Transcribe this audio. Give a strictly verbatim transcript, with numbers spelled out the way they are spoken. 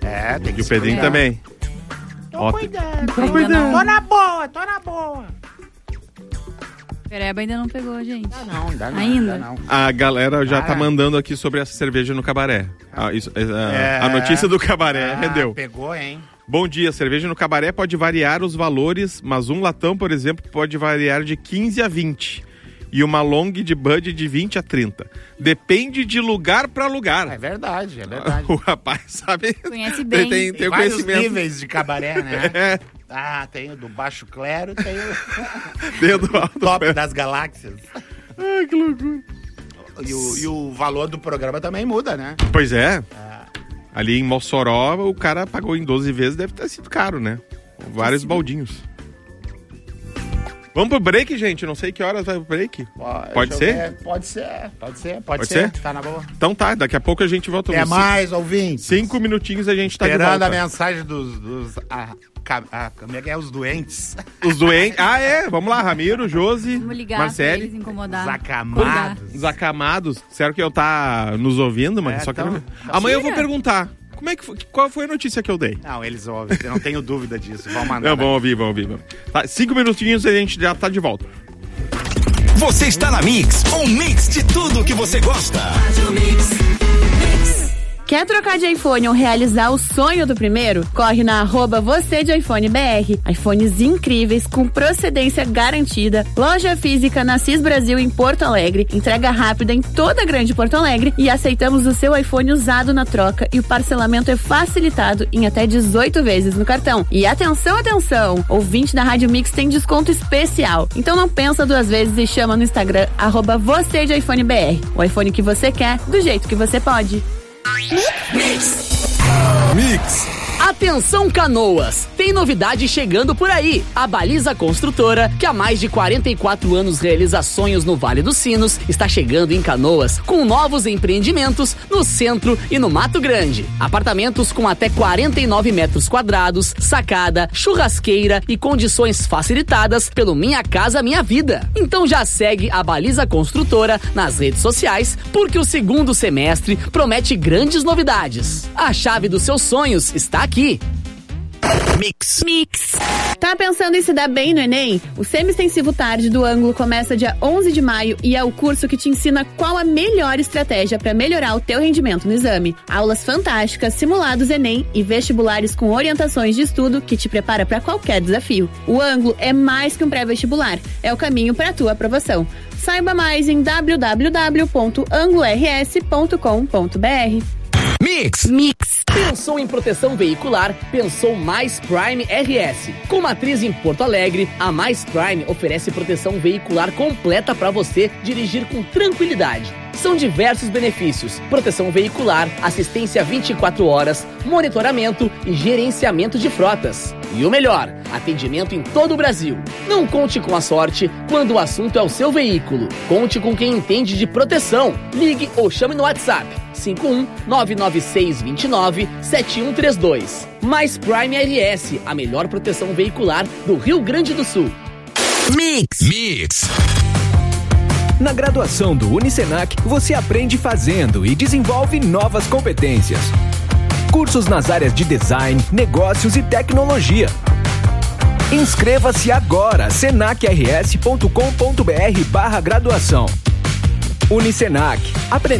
É, tem que E o Pedrinho cuidar. também. Tô Ó, cuidando. tô cuidando. Tô na boa, tô na boa. Pereba ainda não pegou, gente. Dá não, dá não. Ainda? Dá não. A galera já Cara. tá mandando aqui sobre essa cerveja no cabaré. A, isso- a- É. a notícia do cabaré Ah, rendeu. Pegou, hein? Bom dia, cerveja no cabaré pode variar os valores, mas um latão, por exemplo, pode variar de quinze a vinte. E uma long de Bud de vinte a trinta. Depende de lugar pra lugar. É verdade, é verdade. O rapaz sabe. Conhece bem. Tem, tem, tem o vários conhecimento. níveis de cabaré, né? É, Ah, tem o do baixo clero, tem o dedo alto. top das galáxias. Ai, que loucura. E o, e o valor do programa também muda, né? Pois é. Ali em Mossoró, o cara pagou em doze vezes, deve ter sido caro, né? Vários baldinhos. Vamos pro break, gente? Não sei que horas vai pro break. Pode deixa eu ser? ver. Pode ser, pode ser, pode, Pode ser. ser? Tá na boa. Então tá, daqui a pouco a gente volta. Até nos mais, ouvintes. Cinco minutinhos a gente tá de Esperando volta. a mensagem dos... dos a, a, a, como é que é? Os doentes. Os doentes. Ah, é. Vamos lá, Ramiro, Josi, Vamos ligar pra eles Marcele. incomodar. Os acamados. Os acamados. Sério que eu tá nos ouvindo, mas É, só então, quero... Amanhã eu vou tira. perguntar. Como é que foi, qual foi a notícia que eu dei? Não, eles ouvem, eu não tenho dúvida disso. Vão mandar. Não, vamos ouvir, vamos ouvir. Vamos. Tá, cinco minutinhos e a gente já tá de volta. Você está na Mix, um mix de tudo que você gosta. Quer trocar de iPhone ou realizar o sonho do primeiro? Corre na arroba você de iPhone B R. iPhones incríveis, com procedência garantida. Loja física na Cis Brasil em Porto Alegre. Entrega rápida em toda a grande Porto Alegre. E aceitamos o seu iPhone usado na troca. E o parcelamento é facilitado em até dezoito vezes no cartão. E atenção, atenção! Ouvinte da Rádio Mix tem desconto especial. Então não pensa duas vezes e chama no Instagram arroba você de iPhone B R. O iPhone que você quer, do jeito que você pode. Mix. Atenção, Canoas! Tem novidade chegando por aí. A Baliza Construtora, que há mais de quarenta e quatro anos realiza sonhos no Vale dos Sinos, está chegando em Canoas com novos empreendimentos no centro e no Mato Grande. Apartamentos com até quarenta e nove metros quadrados, sacada, churrasqueira e condições facilitadas pelo Minha Casa Minha Vida. Então já segue a Baliza Construtora nas redes sociais, porque o segundo semestre promete grandes novidades. A chave dos seus sonhos está aqui. Mix. Mix. Tá pensando em se dar bem no Enem? O Semi-Extensivo Tarde do Ângulo começa dia onze de maio e é o curso que te ensina qual a melhor estratégia para melhorar o teu rendimento no exame. Aulas fantásticas, simulados Enem e vestibulares com orientações de estudo que te prepara para qualquer desafio. O Ângulo é mais que um pré-vestibular, é o caminho para a tua aprovação. Saiba mais em w w w ponto anglo r s ponto com ponto b r. Mix. Mix. Pensou em proteção veicular? Pensou Mais Prime R S. Com matriz em Porto Alegre, a Mais Prime oferece proteção veicular completa para você dirigir com tranquilidade. São diversos benefícios: proteção veicular, assistência vinte e quatro horas, monitoramento e gerenciamento de frotas. E o melhor, atendimento em todo o Brasil. Não conte com a sorte quando o assunto é o seu veículo. Conte com quem entende de proteção. Ligue ou chame no WhatsApp cinco um nove nove seis dois nove sete um três dois. Mais Prime R S, a melhor proteção veicular do Rio Grande do Sul. Mix. Mix. Na graduação do Unicenac, você aprende fazendo e desenvolve novas competências. Cursos nas áreas de design, negócios e tecnologia. Inscreva-se agora, senac r s ponto com ponto b r barra graduação. Unicenac. Aprender